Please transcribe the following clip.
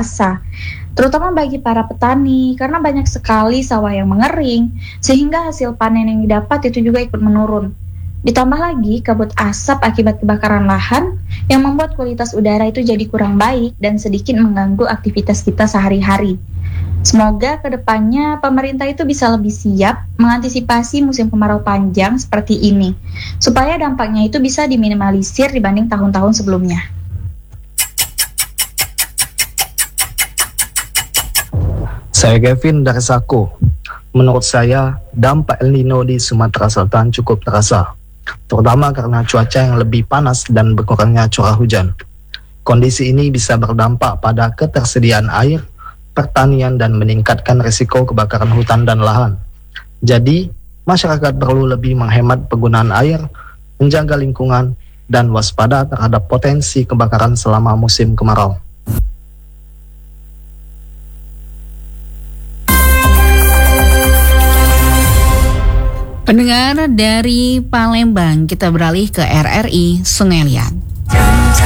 terasa, terutama bagi para petani karena banyak sekali sawah yang mengering, sehingga hasil panen yang didapat itu juga ikut menurun. Ditambah lagi kabut asap akibat kebakaran lahan yang membuat kualitas udara itu jadi kurang baik dan sedikit mengganggu aktivitas kita sehari-hari. Semoga kedepannya pemerintah itu bisa lebih siap mengantisipasi musim kemarau panjang seperti ini, supaya dampaknya itu bisa diminimalisir dibanding tahun-tahun sebelumnya. Saya Kevin dari Sako. Menurut saya, dampak El Nino di Sumatera Selatan cukup terasa, terutama karena cuaca yang lebih panas dan berkurangnya curah hujan. Kondisi ini bisa berdampak pada ketersediaan air, pertanian, dan meningkatkan risiko kebakaran hutan dan lahan. Jadi, masyarakat perlu lebih menghemat penggunaan air, menjaga lingkungan, dan waspada terhadap potensi kebakaran selama musim kemarau. Pendengar dari Palembang, kita beralih ke RRI Sungai Liat.